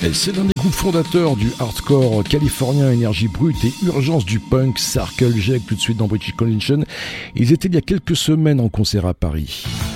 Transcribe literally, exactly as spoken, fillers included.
Et c'est l'un des groupes fondateurs du hardcore californien, énergie brute et urgence du punk, Circle Jerk, tout de suite dans British Connection. Ils étaient il y a quelques semaines en concert à Paris.